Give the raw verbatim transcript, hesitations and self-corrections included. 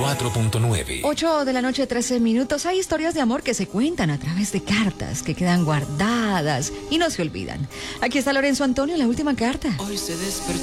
cuatro punto nueve. ocho de la noche, trece minutos. Hay historias de amor que se cuentan a través de cartas que quedan guardadas y no se olvidan. Aquí está Lorenzo Antonio, la última carta. Hoy se despertó